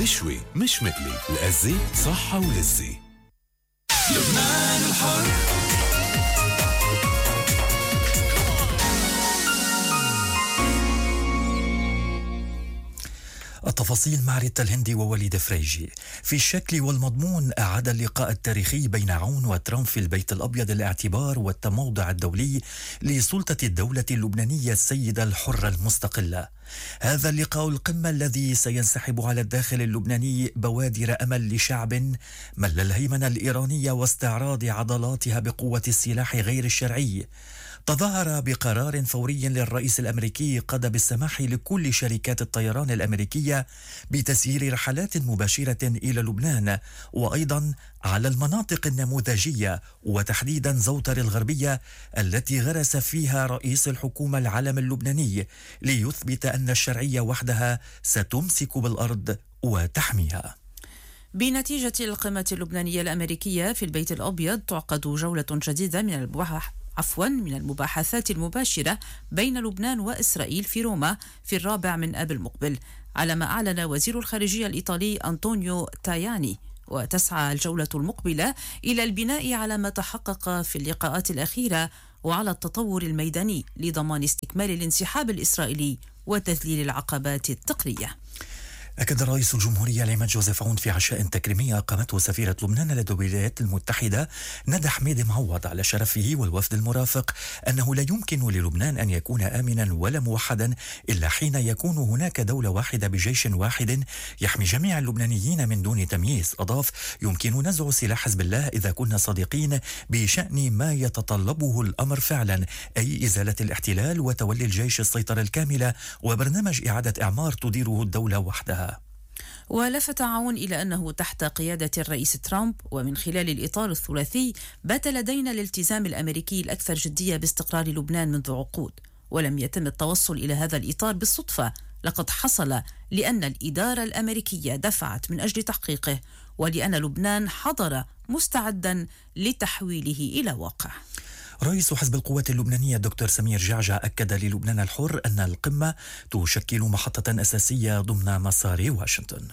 مشوي مش مقلي، الأزة صحة ولذة. لبنان الحر. التفاصيل مع ريتا الهندي ووليد فريجي. في الشكل والمضمون أعاد اللقاء التاريخي بين عون وترامب في البيت الأبيض الاعتبار والتموضع الدولي لسلطة الدولة اللبنانية السيدة الحرة المستقلة. هذا اللقاء القمة الذي سينسحب على الداخل اللبناني بوادر أمل لشعب مل الهيمنة الإيرانية واستعراض عضلاتها بقوة السلاح غير الشرعي، تظاهر بقرار فوري للرئيس الأمريكي قاد بالسماح لكل شركات الطيران الأمريكية بتسيير رحلات مباشرة إلى لبنان، وأيضا على المناطق النموذجية وتحديدا زوتر الغربية التي غرس فيها رئيس الحكومة العلم اللبناني ليثبت أن الشرعية وحدها ستمسك بالأرض وتحميها. بنتيجة القمة اللبنانية الأمريكية في البيت الأبيض تعقد جولة جديدة من المباحثات المباشرة بين لبنان وإسرائيل في روما في 4 آب المقبل، على ما أعلن وزير الخارجية الإيطالي أنطونيو تاياني. وتسعى الجولة المقبلة إلى البناء على ما تحقق في اللقاءات الأخيرة وعلى التطور الميداني لضمان استكمال الانسحاب الإسرائيلي وتذليل العقبات التقنية. أكد رئيس الجمهورية العماد جوزيف عون في عشاء تكريمي أقامته سفيرة لبنان لدى الولايات المتحدة ندى حميد معوض على شرفه والوفد المرافق أنه لا يمكن للبنان أن يكون آمنا ولا موحدا إلا حين يكون هناك دولة واحدة بجيش واحد يحمي جميع اللبنانيين من دون تمييز. أضاف: يمكن نزع سلاح حزب الله إذا كنا صادقين بشأن ما يتطلبه الأمر فعلا، أي إزالة الاحتلال وتولي الجيش السيطرة الكاملة وبرنامج إعادة إعمار تديره الدولة وحدها. ولفت عون إلى أنه تحت قيادة الرئيس ترامب ومن خلال الإطار الثلاثي بات لدينا الالتزام الأمريكي الأكثر جدية باستقرار لبنان منذ عقود، ولم يتم التوصل إلى هذا الإطار بالصدفة، لقد حصل لأن الإدارة الأمريكية دفعت من أجل تحقيقه، ولأن لبنان حضر مستعدا لتحويله إلى واقع. رئيس حزب القوات اللبنانية الدكتور سمير جعجع أكد للبنان الحر أن القمة تشكل محطة أساسية ضمن مسار واشنطن.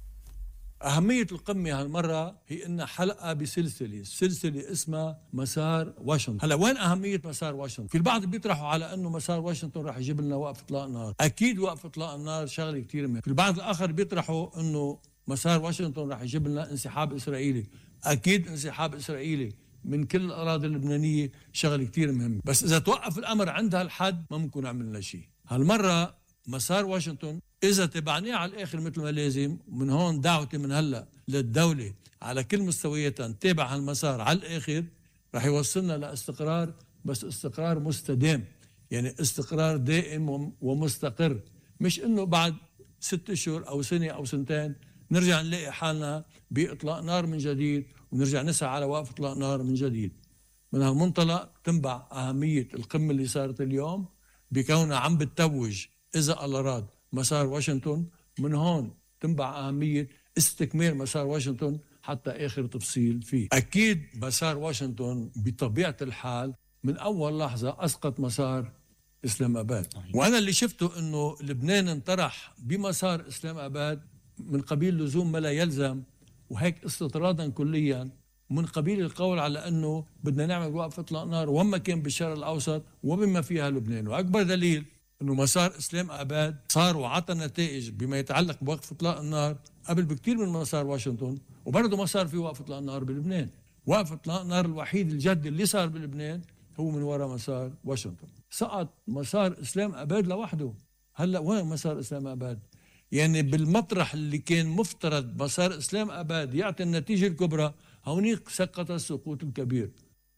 أهمية القمة هالمرة هي إنها حلقة بسلسلة اسمها مسار واشنطن. هلا وين أهمية مسار واشنطن؟ في البعض بيطرحوا على إنه مسار واشنطن راح يجيب لنا وقف إطلاق نار. أكيد وقف إطلاق النار شغلة كتير مهمة. في البعض الآخر بيطرحوا إنه مسار واشنطن راح يجيب لنا انسحاب إسرائيلي. أكيد انسحاب إسرائيلي من كل الأراضي اللبنانية شغل كتير مهم، بس إذا توقف الأمر عند هالحد ما ممكن عملنا شيء. هالمرة مسار واشنطن إذا تبعناه على الآخر مثل ما لازم، من هون دعوتي من هلأ للدولة على كل مستوياتها نتابع هالمسار على الآخر، رح يوصلنا لاستقرار، بس استقرار مستدام، يعني استقرار دائم ومستقر، مش إنه بعد 6 أشهر أو سنة أو سنتين نرجع نلاقي حالنا بإطلاق نار من جديد ونرجع نسعى على وقف إطلاق نار من جديد. من هالمنطلق تنبع أهمية القمة اللي صارت اليوم بكونها عم بتتوج إذا الله راد مسار واشنطن. من هون تنبع أهمية استكمال مسار واشنطن حتى آخر تفصيل فيه. أكيد مسار واشنطن بطبيعة الحال من أول لحظة أسقط مسار إسلام أباد، وأنا اللي شفته أنه لبنان انطرح بمسار إسلام أباد من قبيل لزوم ما لا يلزم، وهيك استطرادا كليا من قبيل القول على أنه بدنا نعمل وقف إطلاق نار وما كان بالشرق الأوسط وبما فيها لبنان. وأكبر دليل أنه مسار إسلام أباد صار وعطى نتائج بما يتعلق بوقف إطلاق النار قبل بكتير من مسار واشنطن، وبرضه ما صار في وقف إطلاق نار بلبنان. وقف إطلاق النار الوحيد الجدي اللي صار بلبنان هو من وراء مسار واشنطن. سقط مسار إسلام أباد لوحده. هلأ وين مسار إسلام أباد؟ يعني بالمطرح اللي كان مفترض مسار إسلام أباد يعطي النتيجة الكبرى، هونيك سقط السقوط الكبير.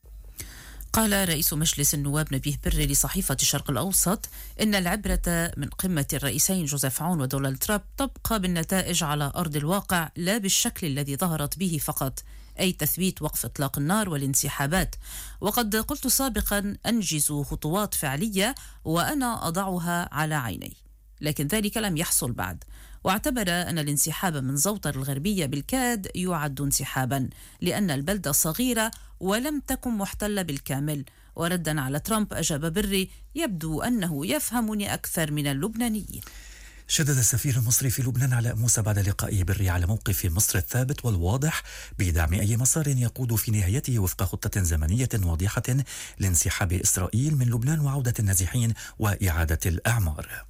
قال رئيس مجلس النواب نبيه بري لصحيفة الشرق الأوسط إن العبرة من قمة الرئيسين جوزيف عون ودونالد ترامب تبقى بالنتائج على أرض الواقع لا بالشكل الذي ظهرت به فقط، أي تثبيت وقف إطلاق النار والانسحابات. وقد قلت سابقا أنجزوا خطوات فعلية وأنا أضعها على عيني، لكن ذلك لم يحصل بعد. واعتبر أن الانسحاب من زوتر الغربية بالكاد يعد انسحابا لأن البلدة صغيرة ولم تكن محتلة بالكامل. وردا على ترامب أجاب بري: يبدو أنه يفهمني أكثر من اللبنانيين. شدد السفير المصري في لبنان علاء موسى بعد لقائه بالري على موقف مصر الثابت والواضح بدعم أي مسار يقود في نهايته وفق خطة زمنية واضحة لانسحاب إسرائيل من لبنان وعودة النازحين وإعادة الأعمار.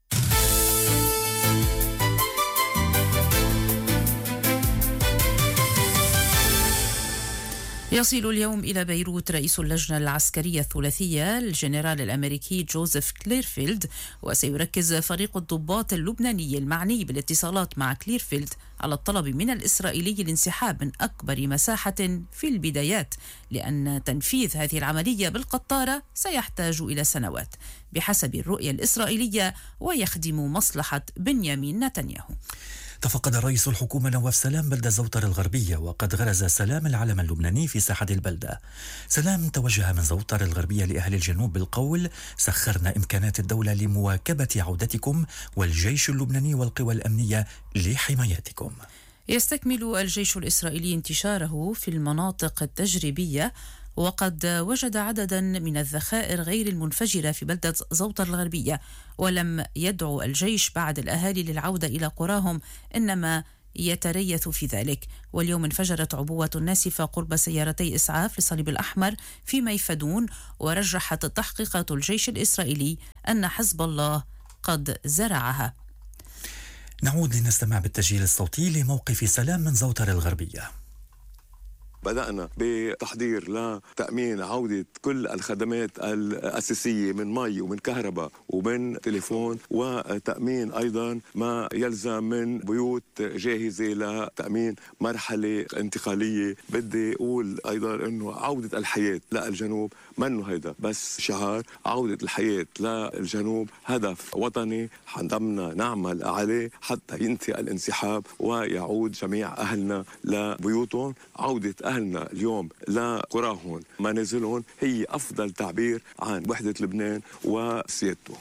يصل اليوم إلى بيروت رئيس اللجنة العسكرية الثلاثية الجنرال الأمريكي جوزيف كليرفيلد، وسيركز فريق الضباط اللبناني المعني بالاتصالات مع كليرفيلد على الطلب من الإسرائيلي الانسحاب من أكبر مساحة في البدايات، لأن تنفيذ هذه العملية بالقطارة سيحتاج إلى سنوات بحسب الرؤية الإسرائيلية ويخدم مصلحة بنيامين نتنياهو. تفقد رئيس الحكومة نواف سلام بلدة زوطر الغربية، وقد غرز سلام العلم اللبناني في ساحة البلدة. سلام توجه من زوطر الغربية لأهل الجنوب بالقول: سخرنا إمكانات الدولة لمواكبة عودتكم، والجيش اللبناني والقوى الأمنية لحمايتكم. يستكمل الجيش الإسرائيلي انتشاره في المناطق التجريبية، وقد وجد عددا من الذخائر غير المنفجرة في بلدة زوطر الغربية، ولم يدعو الجيش بعد الأهالي للعودة إلى قراهم، إنما يتريث في ذلك. واليوم انفجرت عبوة ناسفة قرب سيارتي إسعاف للصليب الأحمر في ميفدون، ورجحت تحقيقات الجيش الإسرائيلي أن حزب الله قد زرعها. نعود لنستمع بالتسجيل الصوتي لموقف سلام من زوطر الغربية. بدأنا بتحضير لتأمين عودة كل الخدمات الأساسية من مي ومن كهرباء ومن تليفون، وتأمين أيضا ما يلزم من بيوت جاهزة لتأمين مرحلة انتقالية. بدي أقول أيضا أنه عودة الحياة للجنوب منه هيدا بس شعار، عودة الحياة للجنوب هدف وطني حنضمنا نعمل عليه حتى ينتهي الانسحاب ويعود جميع أهلنا لبيوتهم. عودة أهلنا اليوم لقراهم منازلهم هي أفضل تعبير عن وحدة لبنان وسيادته.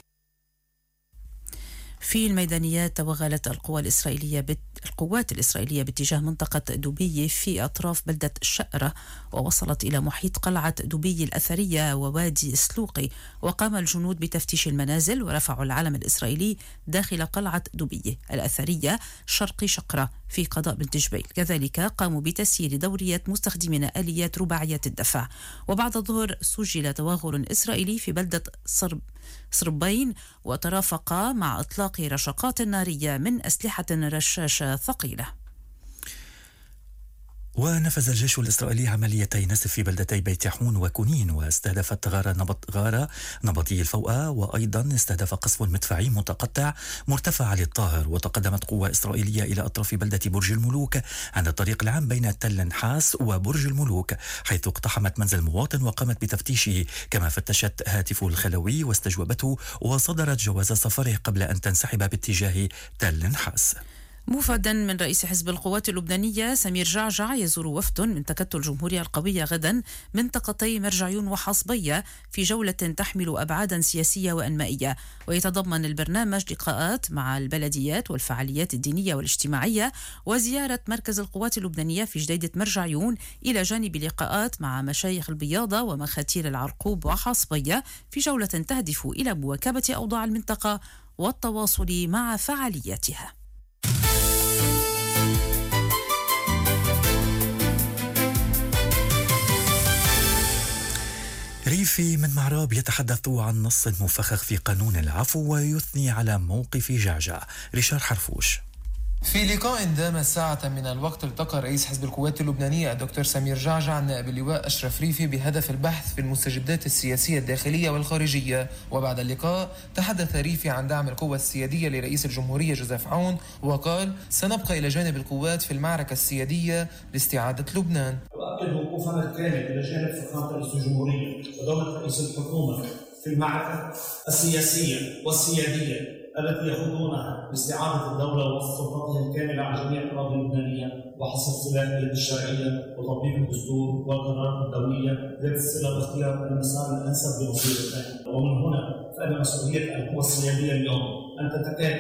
في الميدانيات توغلت القوات الإسرائيلية باتجاه منطقة دبي في أطراف بلدة الشقرة، ووصلت إلى محيط قلعة دبي الأثرية ووادي سلوقي، وقام الجنود بتفتيش المنازل ورفعوا العلم الإسرائيلي داخل قلعة دبي الأثرية شرق شقرة في قضاء بنت جبيل. كذلك قاموا بتسيير دورية مستخدمين آليات رباعية الدفع. وبعد الظهر سجل توغل إسرائيلي في بلدة صربين، وترافق مع إطلاق رشقات نارية من أسلحة رشاشة ثقيلة. ونفذ الجيش الإسرائيلي عمليتي نسف في بلدتي بيت حون وكونين، واستهدفت غارة نبطي الفوأة، وأيضا استهدف قصف مدفعي متقطع مرتفع علي الطاهر. وتقدمت قوة إسرائيلية إلى أطراف بلدة برج الملوك عند الطريق العام بين تل نحاس وبرج الملوك، حيث اقتحمت منزل مواطن وقامت بتفتيشه، كما فتشت هاتفه الخلوي واستجوبته وصدرت جواز سفره قبل أن تنسحب باتجاه تل نحاس. مفادا من رئيس حزب القوات اللبنانية سمير جعجع يزور وفد من تكتل الجمهورية القوية غدا منطقتي مرجعيون وحصبية في جولة تحمل أبعادا سياسية وأنمائية، ويتضمن البرنامج لقاءات مع البلديات والفعاليات الدينية والاجتماعية وزيارة مركز القوات اللبنانية في جديدة مرجعيون، إلى جانب لقاءات مع مشايخ البياضة ومخاتير العرقوب وحصبية في جولة تهدف إلى مواكبة أوضاع المنطقة والتواصل مع فعالياتها. ريفي من معراب يتحدث عن نص مفخخ في قانون العفو ويثني على موقف جعجع. ريشار حرفوش. في لقاء دام ساعة من الوقت التقى رئيس حزب القوات اللبنانية الدكتور سمير جعجع نائب اللواء أشرف ريفي بهدف البحث في المستجدات السياسية الداخلية والخارجية. وبعد اللقاء تحدث ريفي عن دعم القوة السيادية لرئيس الجمهورية جوزيف عون، وقال: سنبقى إلى جانب القوات في المعركة السيادية لاستعادة لبنان. وأؤكد وقوفنا الكامل إلى جانب فخامة رئيس الجمهورية ودولة رئيس الحكومة في المعركة السياسية والسيادية التي يخوضونها لاستعادة الدولة وسلطتها الكاملة على جميع الأراضي اللبنانية وحصر سلاح اليد الشرعية وتطبيق الدستور والقرارات الدولية ذات الصلة باختيار المسار الأنسب لمصير الثاني. ومن هنا فإن مسؤولية القوى السيادية اليوم أن تتكاتف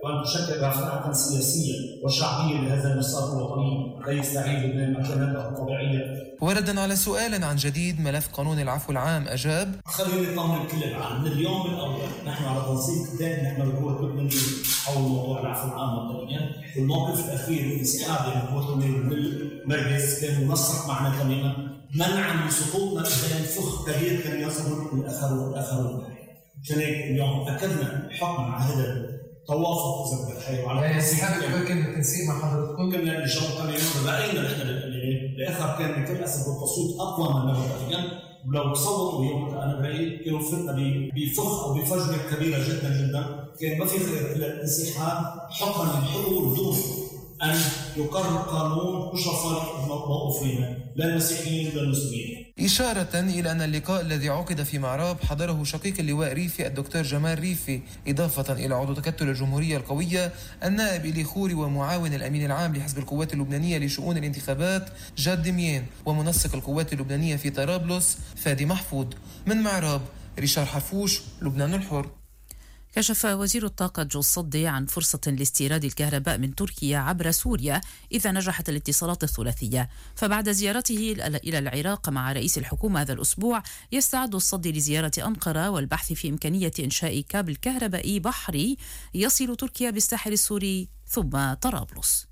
وأن تشكل رافعة سياسية وشعبية لهذا المسار الوطني ليستعيد لبنان مكانته الطبيعية. وردا على سؤال عن جديد ملف قانون العفو العام أجاب: خلينا نطمن كل العالم من اليوم الأول نحن على تنسيق دائم نحن بالقوة اللبنانية حول موضوع العفو العام مبدئيا، والموقف الأخير الانسحاب من القوة اللبنانية بالمجلس كان منسق معنا تماما منعا من سقوطنا إذا فخ كبير كان يصل الآخرون. عشان هيك اليوم أكدنا حكم على هذا توافق إذا بدك حي وعلى انسحاب كان تنسيق مع حضرتكم كنا نشوف كم يوم بقينا نحن الآخر كان بكل أسف والتصويت أقوى من مبدئيا، ولو صوتوا اليوم أنا برأيي كانوا فتنا بفخ أو بفجوة كبيرة جدا جدا، كان ما في خير إلا الانسحاب حكما للحقوق دون أن يقرر قانون وشفر موقفين لا المسيحيين ولا المسلمين. إشارة إلى أن اللقاء الذي عقد في معراب حضره شقيق اللواء ريفي الدكتور جمال ريفي، إضافة إلى عضو تكتل الجمهورية القوية النائب إلي خوري ومعاون الأمين العام لحزب القوات اللبنانية لشؤون الانتخابات جاد دميان، ومنسق القوات اللبنانية في طرابلس فادي محفوظ. من معراب ريشار حرفوش، لبنان الحر. كشف وزير الطاقة جو الصدي عن فرصة لاستيراد الكهرباء من تركيا عبر سوريا إذا نجحت الاتصالات الثلاثية. فبعد زيارته إلى العراق مع رئيس الحكومة هذا الأسبوع، يستعد الصدي لزيارة أنقرة والبحث في إمكانية إنشاء كابل كهربائي بحري يصل تركيا بالساحل السوري ثم طرابلس.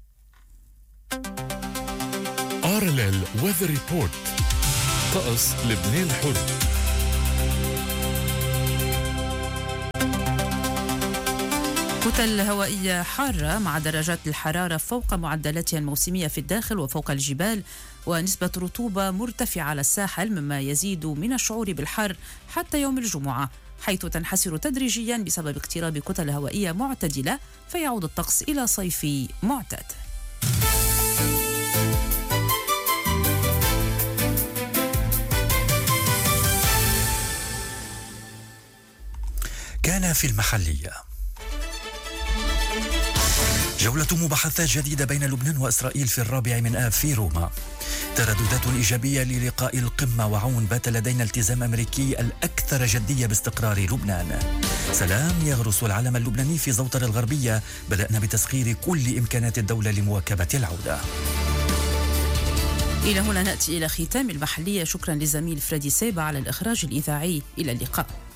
RLL Weather Report. طقس لبنان الحر. كتل هوائية حارة مع درجات الحرارة فوق معدلاتها الموسمية في الداخل وفوق الجبال، ونسبة رطوبة مرتفعة على الساحل، مما يزيد من الشعور بالحر حتى يوم الجمعة، حيث تنحسر تدريجيا بسبب اقتراب كتل هوائية معتدلة، فيعود الطقس إلى صيفي معتاد. كان في المحلية جولة مباحثات جديدة بين لبنان وإسرائيل في 4 آب في روما. ترددات إيجابية للقاء القمة، وعون بات لدينا التزام أمريكي الأكثر جدية باستقرار لبنان. سلام يغرس العلم اللبناني في زوطر الغربية، بدأنا بتسخير كل إمكانات الدولة لمواكبة العودة. إلى هنا نأتي إلى ختام المحلية. شكرا لزميل فريدي سيبا على الإخراج الإذاعي. إلى اللقاء.